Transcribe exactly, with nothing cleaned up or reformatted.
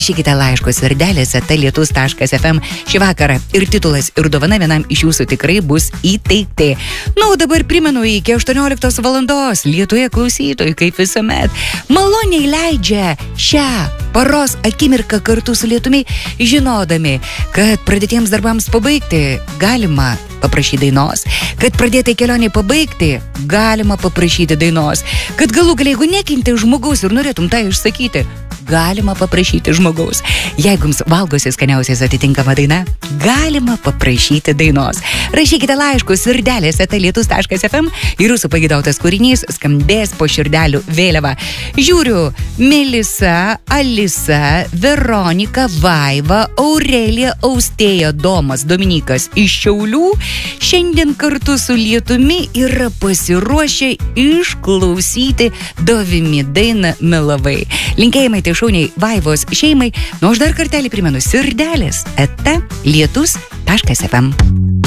Šykite laiškus virdelės eta lietus taškas ef em šį vakarą ir titulas ir dovana vienam iš jūsų tikrai bus įteikti. Na, o dabar primenu, iki aštuonioliktos valandos Lietuvoje klausytojai, kaip visuomet, maloniai leidžia šią paros akimirką kartu su lietumi, žinodami, kad pradėtiems darbams pabaigti galima paprašyti dainos, kad pradėtai kelionį pabaigti galima paprašyti dainos, kad galų galiai, jeigu nekinti žmogaus ir norėtum tą išsakyti, galima paprašyti žmogaus. Jeigu jums valgosi skaniausiais atitinkama daina, galima paprašyti dainos. Rašykite laiškus virdelės eta lietus taškas ef em ir jūsų pagidautas kūrinys skambės po širdelių vėliava. Žiūriu, Melisa, Alisa, Veronika, Vaiva, Aurelija, Austėja, Domas, Dominikas iš Šiaulių šiandien kartu su lietumi yra pasiruošę išklausyti Dovimi dainą Melavai. Linkėjimai tai šauniai Vaivos šeimai, nu aš dar kartelį primenu, sirdelės eta lietus taškas ef em.